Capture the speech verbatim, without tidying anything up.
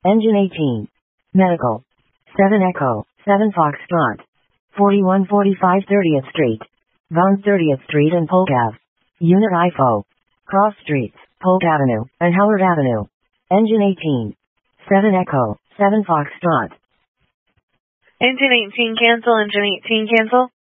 Engine eighteen. Medical. seven Echo, seven Foxtrot. forty-one forty-five thirtieth Street. Von thirtieth Street and Polk Avenue. Unit I F O. Cross Streets, Polk Avenue, and Howard Avenue. Engine eighteen. seven Echo, seven Foxtrot. Engine eighteen cancel, engine eighteen cancel.